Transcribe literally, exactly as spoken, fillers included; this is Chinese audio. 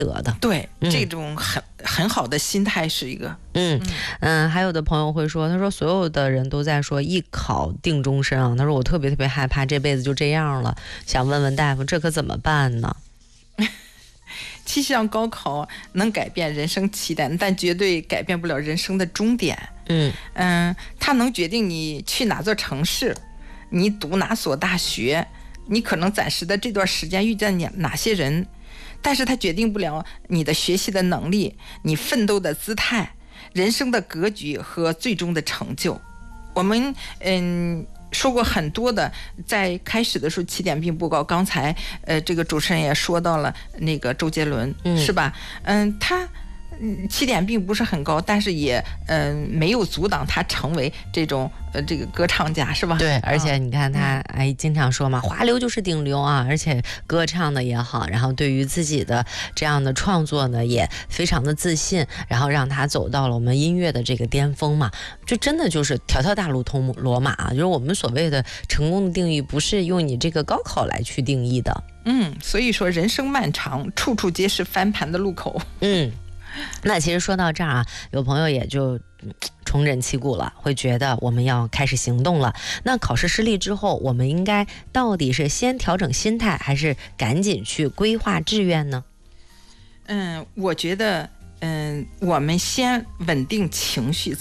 得的。 对， 嗯、 这种很很好的心态是一个。 嗯嗯，还有的朋友会说，他说所有的人都在说一考定终身啊，他说我特别特别害怕这辈子就这样了，想问问大夫，这可怎么办呢？ 其实上高考能改变人生起点，但绝对改变不了人生的终点。 嗯嗯，它能决定你去哪座城市，你读哪所大学，你可能暂时的这段时间遇见你哪些人，但是它决定不了你的学习的能力，你奋斗的姿态，人生的格局和最终的成就。我们嗯说过很多的，在开始的时候起点并不高。刚才呃这个主持人也说到了那个周杰伦， 嗯、 是吧？嗯，他起点并不是很高，但是也嗯、呃、没有阻挡他成为这种呃这个歌唱家，是吧？ 对，而且你看他、嗯、哎经常说嘛，华流就是顶流啊，而且歌唱的也好，然后对于自己的这样的创作呢也非常的自信，然后让他走到了我们音乐的这个巅峰嘛，就真的就是条条大路通罗马啊，就是我们所谓的成功的定义不是用你这个高考来去定义的。 嗯，所以说人生漫长，处处皆是翻盘的路口。 嗯。那其实说到这儿啊，有朋友也就重整旗鼓了，会觉得我们要开始行动了。那考试失利之后，我们应该到底是先调整心态，还是赶紧去规划志愿呢？ 嗯，我觉得，嗯，我们先稳定情绪。